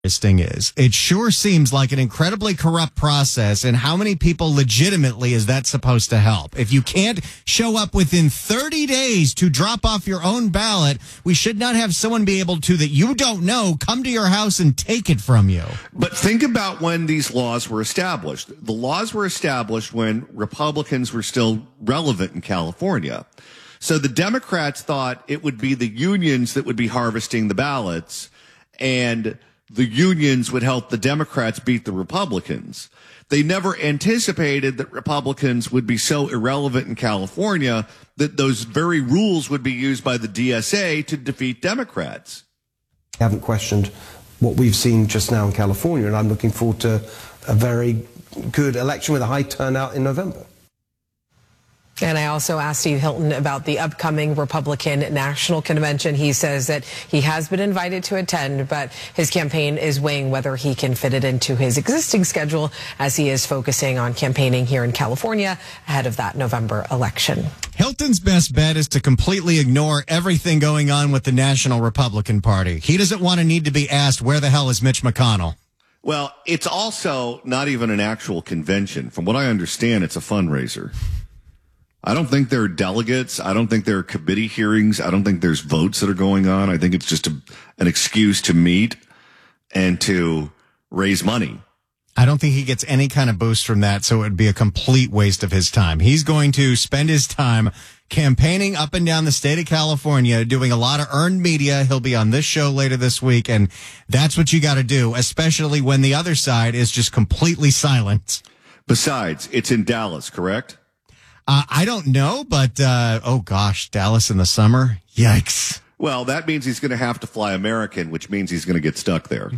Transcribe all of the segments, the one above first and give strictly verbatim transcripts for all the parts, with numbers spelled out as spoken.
This thing is. It sure seems like an incredibly corrupt process, and how many people legitimately is that supposed to help? If you can't show up within thirty days to drop off your own ballot, we should not have someone be able to, that you don't know, come to your house and take it from you. But think about when these laws were established. The laws were established when Republicans were still relevant in California. So the Democrats thought it would be the unions that would be harvesting the ballots, and the unions would help the Democrats beat the Republicans. They never anticipated that Republicans would be so irrelevant in California that those very rules would be used by the D S A to defeat Democrats. I haven't questioned what we've seen just now in California, and I'm looking forward to a very good election with a high turnout in November. And I also asked Steve Hilton about the upcoming Republican National Convention. He says that he has been invited to attend, but his campaign is weighing whether he can fit it into his existing schedule as he is focusing on campaigning here in California ahead of that November election. Hilton's best bet is to completely ignore everything going on with the National Republican Party. He doesn't want to need to be asked, where the hell is Mitch McConnell? Well, it's also not even an actual convention. From what I understand, it's a fundraiser. I don't think there are delegates. I don't think there are committee hearings. I don't think there's votes that are going on. I think it's just a, an excuse to meet and to raise money. I don't think he gets any kind of boost from that, so it would be a complete waste of his time. He's going to spend his time campaigning up and down the state of California, doing a lot of earned media. He'll be on this show later this week, and that's what you got to do, especially when the other side is just completely silent. Besides, it's in Dallas, correct? Uh, I don't know, but, uh, oh gosh, Dallas in the summer? Yikes. Well, that means he's going to have to fly American, which means he's going to get stuck there.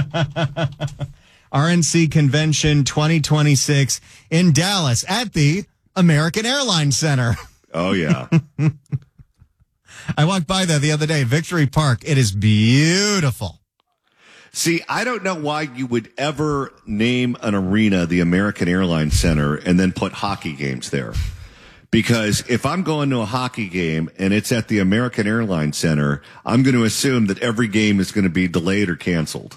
R N C Convention twenty twenty-six in Dallas at the American Airlines Center. Oh, yeah. I walked by there the other day, Victory Park. It is beautiful. See, I don't know why you would ever name an arena the American Airlines Center and then put hockey games there. Because if I'm going to a hockey game and it's at the American Airlines Center, I'm going to assume that every game is going to be delayed or canceled.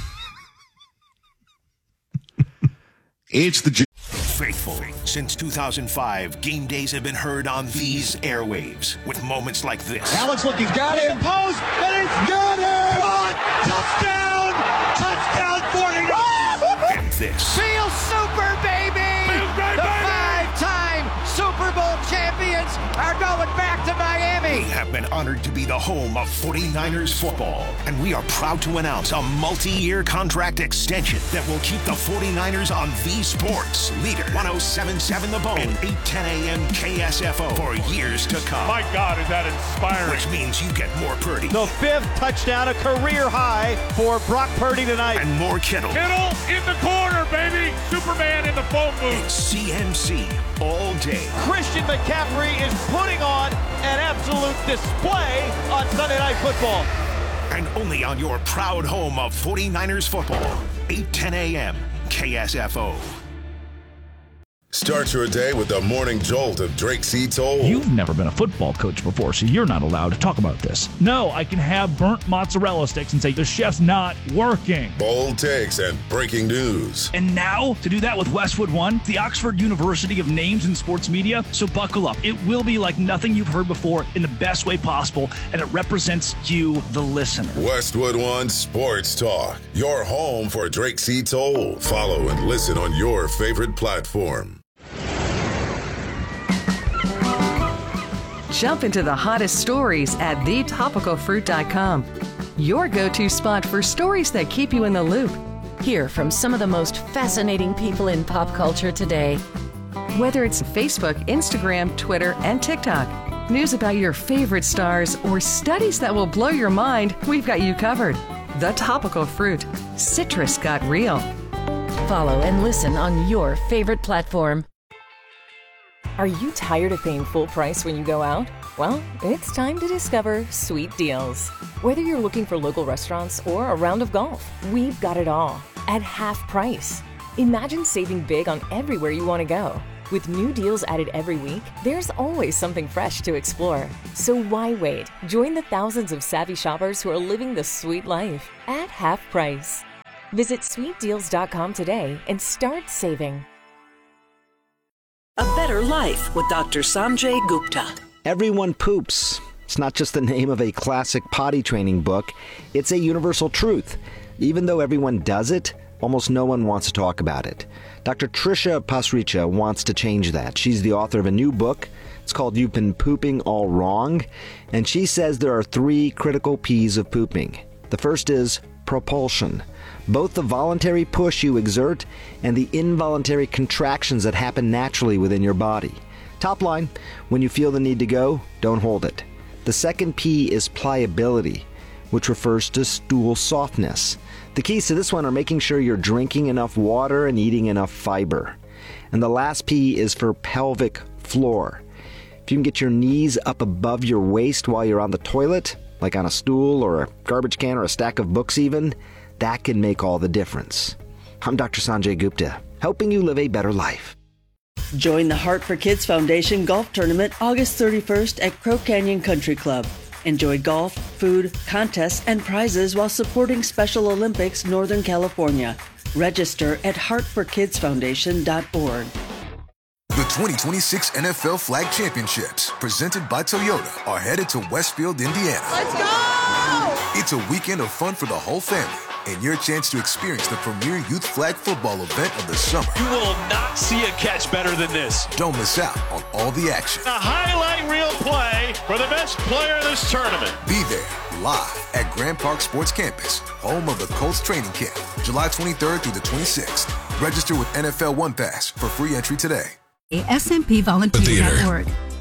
It's the... Faithful. Since two thousand five, game days have been heard on these airwaves with moments like this. Alex looking, got him, post, and it's got him! On, touchdown! Touchdown, forty-nine! And this. Feel super, baby! Feels great, the baby! Five-time Super Bowl champions are going back to Miami! We have been honored to be the home of forty-niners football, and we are proud to announce a multi-year contract extension that will keep the forty-niners on V Sports, leader one oh seven point seven The Bone, and eight ten a.m. K S F O for years to come. My God, is that inspiring. Which means you get more Purdy. The fifth touchdown, a career high for Brock Purdy tonight. And more Kittle. Kittle in the corner, baby. Superman in the phone booth. And C M C all day. Christian McCaffrey is putting on an absolute display on Sunday Night Football. And only on your proud home of forty-niners football, eight ten a.m. K S F O. Start your day with the morning jolt of Drake C. Toll. You've never been a football coach before, so you're not allowed to talk about this. No, I can have burnt mozzarella sticks and say the chef's not working. Bold takes and breaking news. And now, to do that with Westwood One, the Oxford University of Names in Sports Media. So buckle up. It will be like nothing you've heard before in the best way possible, and it represents you, the listener. Westwood One Sports Talk, your home for Drake C. Toll. Follow and listen on your favorite platform. Jump into the hottest stories at the topical fruit dot com. Your go-to spot for stories that keep you in the loop. Hear from some of the most fascinating people in pop culture today. Whether it's Facebook, Instagram, Twitter, and TikTok, news about your favorite stars, or studies that will blow your mind, we've got you covered. The Topical Fruit. Citrus got real. Follow and listen on your favorite platform. Are you tired of paying full price when you go out? Well, it's time to discover Sweet Deals. Whether you're looking for local restaurants or a round of golf, we've got it all at half price. Imagine saving big on everywhere you want to go. With new deals added every week, there's always something fresh to explore. So why wait? Join the thousands of savvy shoppers who are living the sweet life at half price. Visit sweet deals dot com today and start saving. A Better Life with Doctor Sanjay Gupta. Everyone poops. It's not just the name of a classic potty training book. It's a universal truth. Even though everyone does it, almost no one wants to talk about it. Doctor Trisha Pasricha wants to change that. She's the author of a new book. It's called You've Been Pooping All Wrong. And she says there are three critical P's of pooping. The first is propulsion. Both the voluntary push you exert and the involuntary contractions that happen naturally within your body. Top line, when you feel the need to go, don't hold it. The second P is pliability, which refers to stool softness. The keys to this one are making sure you're drinking enough water and eating enough fiber. And the last P is for pelvic floor. If you can get your knees up above your waist while you're on the toilet, like on a stool or a garbage can or a stack of books even, that can make all the difference. I'm Doctor Sanjay Gupta, helping you live a better life. Join the Heart for Kids Foundation Golf Tournament August thirty-first at Crow Canyon Country Club. Enjoy golf, food, contests, and prizes while supporting Special Olympics Northern California. Register at heart for kids foundation dot org. The twenty twenty-six N F L Flag Championships, presented by Toyota, are headed to Westfield, Indiana. Let's go! It's a weekend of fun for the whole family and your chance to experience the premier youth flag football event of the summer. You will not see a catch better than this. Don't miss out on all the action. A highlight reel play for the best player in this tournament. Be there live at Grand Park Sports Campus, home of the Colts training camp, July twenty-third through the twenty-sixth. Register with N F L One Pass for free entry today. S M P volunteer dot org.